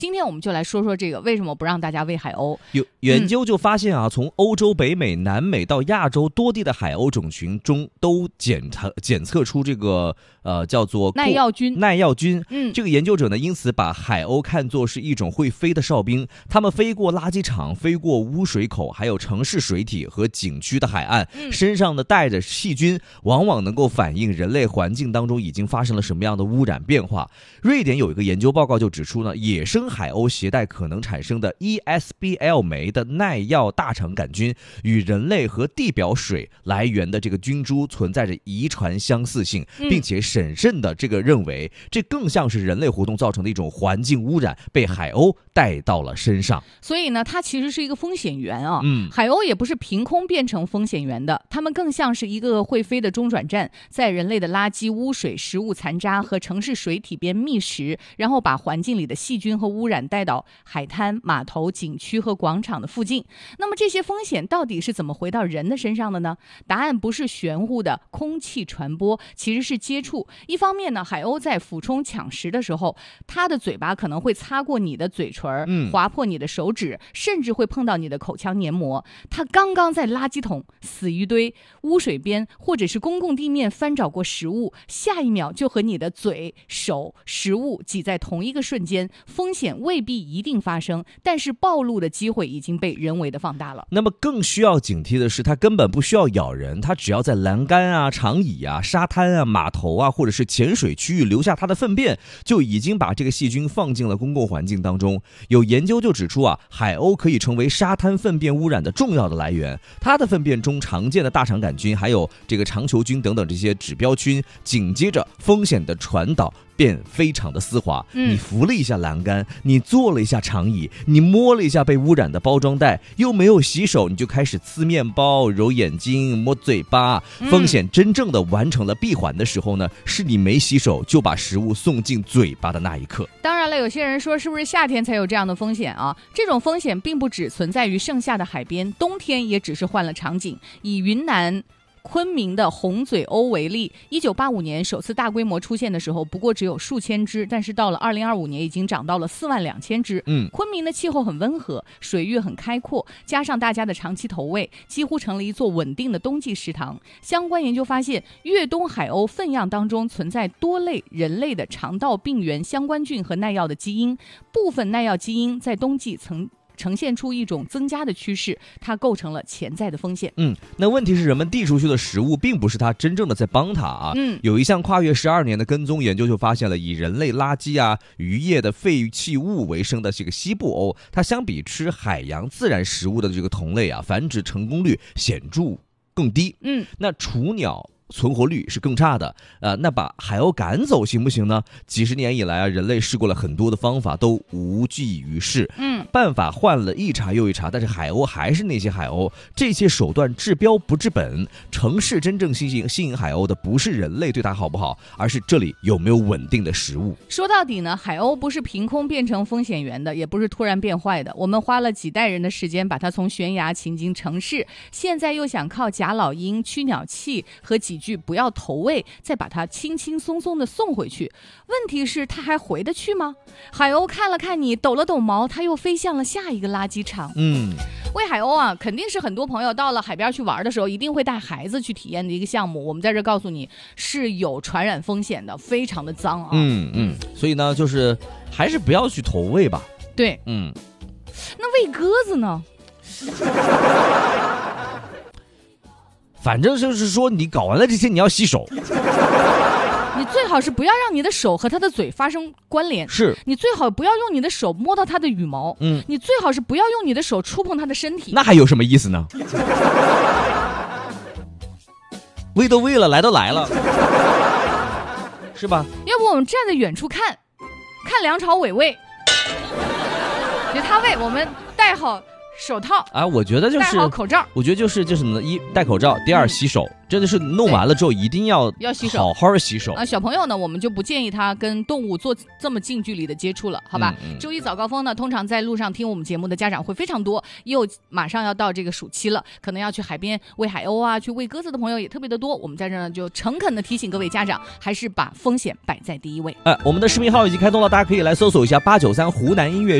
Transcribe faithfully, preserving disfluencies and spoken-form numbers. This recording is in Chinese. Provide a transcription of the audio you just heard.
今天我们就来说说这个为什么不让大家喂海鸥。 有研究就发现啊，嗯、从欧洲、北美、南美到亚洲多地的海鸥种群中，都检测检测出这个呃叫做耐药菌。 耐药菌， 嗯， 这个研究者呢，因此把海鸥看作是一种会飞的哨兵。他们飞过垃圾场，飞过污水口，还有城市水体和景区的海岸， 嗯、 身上呢带着细菌，往往能够反映人类环境当中已经发生了什么样的污染变化。瑞典有一个研究报告就指出呢，野生海鸥携带可能产生的 E S B L 酶的耐药大肠杆菌，与人类和地表水来源的这个菌株存在着遗传相似性，并且审慎的这个认为，这更像是人类活动造成的一种环境污染，被海鸥带到了身上。 所以呢，它其实是一个风险源啊。 嗯， 海鸥也不是凭空变成风险源的，它们更像是一个会飞的中转站，在人类的垃圾、污水、食物残渣和城市水体边觅食，然后把环境里的细菌和污染带到海滩、码头、景区和广场的附近。那么这些风险到底是怎么回到人的身上的呢？答案不是玄乎的空气传播，其实是接触。一方面呢，海鸥在俯冲抢食的时候，它的嘴巴可能会擦过你的嘴唇， 嗯， 划破你的手指，甚至会碰到你的口腔黏膜。它刚刚在垃圾桶、死鱼堆、污水边或者是公共地面翻找过食物，下一秒就和你的嘴、手、食物挤在同一个瞬间，风险未必一定发生，但是暴露的机会已经被人为的放大了。 那么更需要警惕的是，它根本不需要咬人，它只要在栏杆啊、长椅啊、沙滩啊、码头啊，或者是潜水区域留下它的粪便，就已经把这个细菌放进了公共环境当中。有研究就指出啊，海鸥可以成为沙滩粪便污染的重要的来源。它的粪便中常见的大肠杆菌，还有这个长球菌等等这些指标菌，紧接着风险的传导便非常的丝滑。 嗯、 你扶了一下栏杆，你坐了一下长椅，你摸了一下被污染的包装袋，又没有洗手，你就开始呲面包、揉眼睛、摸嘴巴。风险真正的完成了闭环的时候呢，是你没洗手就把食物送进嘴巴的那一刻。 当然了，有些人说是不是夏天才有这样的风险啊？这种风险并不只存在于盛夏的海边，冬天也只是换了场景。以云南昆明的红嘴鸥为例，一九八五年首次大规模出现的时候，不过只有数千只，但是到了二零二五年，已经涨到了四万两千只。 嗯， 昆明的气候很温和，水域很开阔，加上大家的长期投喂，几乎成了一座稳定的冬季食堂。相关研究发现，越冬海鸥粪样当中存在多类人类的肠道病原相关菌和耐药的基因，部分耐药基因在冬季曾呈现出一种增加的趋势，它构成了潜在的风险。 嗯，那问题是人们递出去的食物并不是它真正的在帮它啊。 嗯， 有一项跨越十二年的跟踪研究就发现了，以人类垃圾啊、渔业的废弃物为生的这个西部鸥，它相比吃海洋自然食物的这个同类啊，繁殖成功率显著更低。 嗯， 那雏鸟存活率是更差的，呃，那把海鸥赶走行不行呢？几十年以来啊，人类试过了很多的方法，都无济于事。 嗯， 办法换了一茬又一茬，但是海鸥还是那些海鸥。这些手段治标不治本。城市真正吸引吸引海鸥的，不是人类对它好不好，而是这里有没有稳定的食物。 说到底呢，海鸥不是凭空变成风险源的，也不是突然变坏的。我们花了几代人的时间把它从悬崖请进城市，现在又想靠假老鹰、驱鸟器和几句不要投喂，再把它轻轻松松的送回去。问题是它还回得去吗？海鸥看了看你，抖了抖毛，它又飞向了下一个垃圾场。 嗯， 喂海鸥啊，肯定是很多朋友到了海边去玩的时候，一定会带孩子去体验的一个项目。我们在这告诉你，是有传染风险的，非常的脏啊。 嗯嗯，所以呢，就是还是不要去投喂吧。 对， 嗯， 那喂鸽子呢？ 反正就是说，你搞完了这些，你要洗手。 你最好是不要让你的手和它的嘴发生关联， 是你最好不要用你的手摸到它的羽毛， 嗯， 你最好是不要用你的手触碰它的身体。 那还有什么意思呢？喂都喂了，来都来了，是吧？ 要不我们站在远处看，看梁朝伟喂，就他喂，我们戴好手套啊，我觉得就戴是好口罩。 我觉得就是就是呢，一戴口罩，第二洗手，真的是弄完了之后一定要要洗手好好洗手啊。小朋友呢，我们就不建议他跟动物做这么近距离的接触了，好吧？ 嗯嗯周一早高峰呢，通常在路上听我们节目的家长会非常多，又马上要到这个暑期了，可能要去海边喂海鸥啊，去喂鸽子的朋友也特别的多。我们在这呢就诚恳的提醒各位家长，还是把风险摆在第一位。 哎，我们的视频号已经开通了，大家可以来搜索一下八九三湖南音乐